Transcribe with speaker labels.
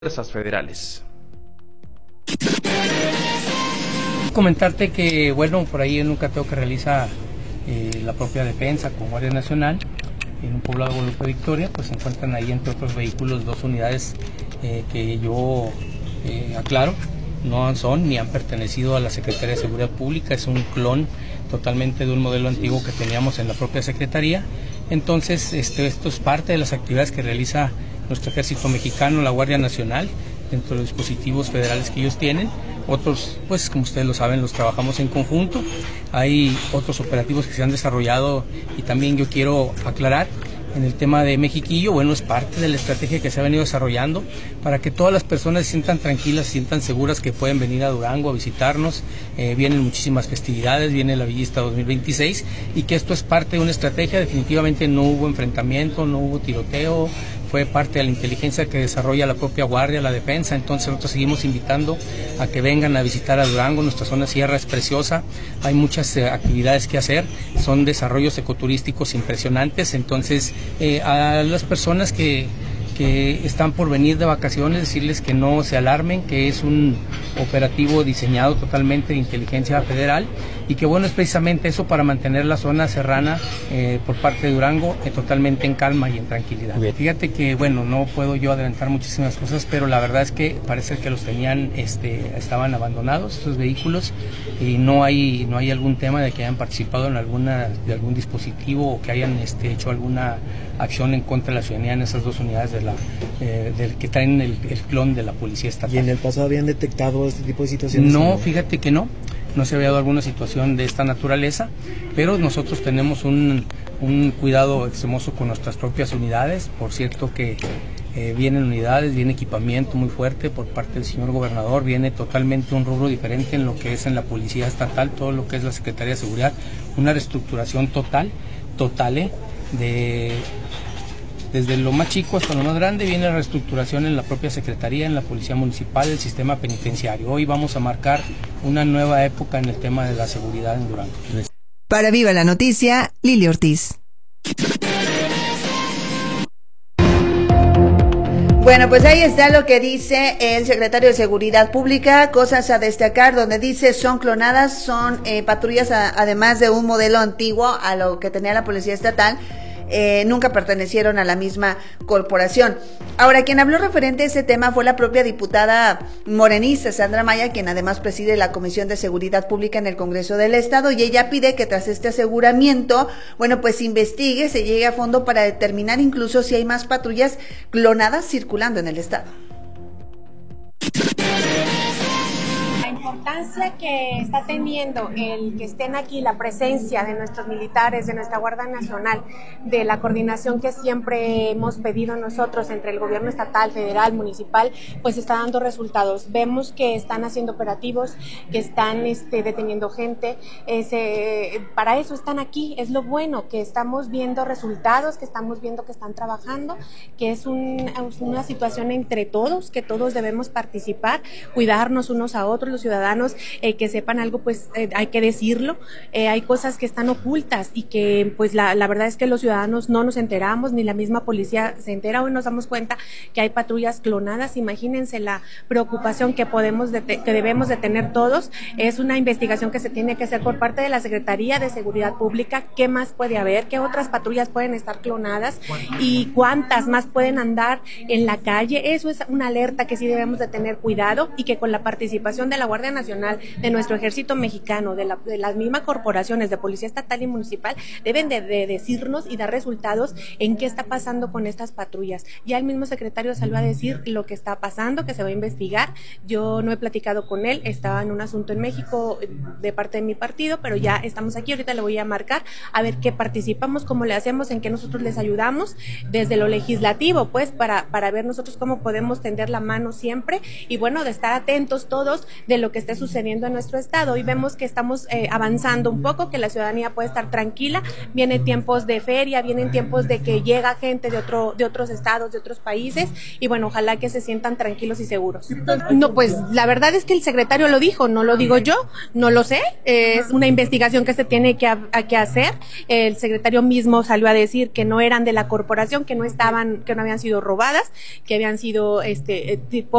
Speaker 1: fuerzas federales.
Speaker 2: Comentarte que, bueno, por ahí en un cateo que realiza la propia defensa con Guardia Nacional, en un poblado de Guadalupe Victoria, pues se encuentran ahí, entre otros vehículos, dos unidades que yo aclaro, no son ni han pertenecido a la Secretaría de Seguridad Pública, es un clon totalmente de un modelo antiguo que teníamos en la propia Secretaría. Entonces, esto es parte de las actividades que realiza nuestro Ejército Mexicano, la Guardia Nacional, dentro de los dispositivos federales que ellos tienen. Otros, pues como ustedes lo saben, los trabajamos en conjunto. Hay otros operativos que se han desarrollado y también yo quiero aclarar en el tema de Mexiquillo. Bueno, es parte de la estrategia que se ha venido desarrollando para que todas las personas se sientan tranquilas, se sientan seguras que pueden venir a Durango a visitarnos. Vienen muchísimas festividades, viene la Villista 2026 y que esto es parte de una estrategia. Definitivamente no hubo enfrentamiento, no hubo tiroteo, fue parte de la inteligencia que desarrolla la propia Guardia, la Defensa. Entonces nosotros seguimos invitando a que vengan a visitar a Durango. Nuestra zona sierra es preciosa, hay muchas actividades que hacer, son desarrollos ecoturísticos impresionantes. Entonces a las personas que están por venir de vacaciones, decirles que no se alarmen, que es un operativo diseñado totalmente de inteligencia federal y que bueno, es precisamente eso para mantener la zona serrana por parte de Durango totalmente en calma y en tranquilidad. Fíjate que bueno, no puedo yo adelantar muchísimas cosas, pero la verdad es que parece que los tenían, estaban abandonados esos vehículos y no hay algún tema de que hayan participado en de algún dispositivo o que hayan hecho alguna acción en contra de la ciudadanía en esas dos unidades que traen el clon de la Policía Estatal.
Speaker 3: ¿Y en el pasado habían detectado este tipo de situaciones?
Speaker 2: No, fíjate que no se había dado alguna situación de esta naturaleza, pero nosotros tenemos un cuidado extremoso con nuestras propias unidades. Por cierto que vienen unidades, viene equipamiento muy fuerte por parte del señor gobernador, viene totalmente un rubro diferente en lo que es en la Policía Estatal, todo lo que es la Secretaría de Seguridad, una reestructuración total, desde lo más chico hasta lo más grande. Viene la reestructuración en la propia Secretaría, en la Policía Municipal, el sistema penitenciario. Hoy vamos a marcar una nueva época en el tema de la seguridad en Durango.
Speaker 4: Para Viva la Noticia, Lili Ortiz.
Speaker 5: Bueno, pues ahí está lo que dice el secretario de Seguridad Pública, cosas a destacar, donde dice son clonadas, son patrullas además de un modelo antiguo a lo que tenía la Policía Estatal. Nunca pertenecieron a la misma corporación. Ahora, quien habló referente a este tema fue la propia diputada morenista Sandra Maya, quien además preside la Comisión de Seguridad Pública en el Congreso del Estado, y ella pide que tras este aseguramiento, bueno, pues se investigue, se llegue a fondo para determinar incluso si hay más patrullas clonadas circulando en el Estado.
Speaker 6: La importancia que está teniendo el que estén aquí, la presencia de nuestros militares, de nuestra Guardia Nacional, de la coordinación que siempre hemos pedido nosotros entre el gobierno estatal, federal, municipal, pues está dando resultados. Vemos que están haciendo operativos, que están deteniendo gente, para eso están aquí. Es lo bueno, que estamos viendo resultados, que estamos viendo que están trabajando, que es una situación entre todos, que todos debemos participar, cuidarnos unos a otros, los ciudadanos, que sepan algo, pues hay que decirlo. Hay cosas que están ocultas y que pues la verdad es que los ciudadanos no nos enteramos, ni la misma policía se entera. Hoy nos damos cuenta que hay patrullas clonadas. Imagínense la preocupación que debemos de tener todos. Es una investigación que se tiene que hacer por parte de la Secretaría de Seguridad Pública. ¿Qué más puede haber? ¿Qué otras patrullas pueden estar clonadas? ¿Y cuántas más pueden andar en la calle? Eso es una alerta que sí debemos de tener cuidado, y que con la participación de la Guardia Nacional, de nuestro Ejército Mexicano, de las mismas corporaciones de Policía Estatal y Municipal, deben de decirnos y dar resultados en qué está pasando con estas patrullas. Ya el mismo secretario salió a decir lo que está pasando, que se va a investigar. Yo no he platicado con él, estaba en un asunto en México de parte de mi partido, pero ya estamos aquí. Ahorita le voy a marcar a ver qué participamos, cómo le hacemos, en qué nosotros les ayudamos desde lo legislativo, pues para ver nosotros cómo podemos tender la mano siempre, y bueno, de estar atentos todos de lo lo que esté sucediendo en nuestro estado y vemos que estamos avanzando un poco, que la ciudadanía puede estar tranquila. Vienen tiempos de feria, vienen tiempos de que llega gente de otros estados, de otros países y bueno, ojalá que se sientan tranquilos y seguros. No, pues la verdad es que el secretario lo dijo, no lo digo yo, no lo sé, es una investigación que se tiene que hacer. El secretario mismo salió a decir que no eran de la corporación, que no habían sido robadas, que habían sido tipo